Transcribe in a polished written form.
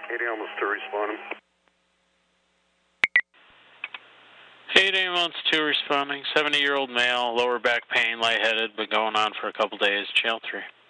8 ambulance 2 responding. 8 ambulance 2 responding. 70-year-old male, lower back pain, lightheaded, been going on for a couple days. Channel 3.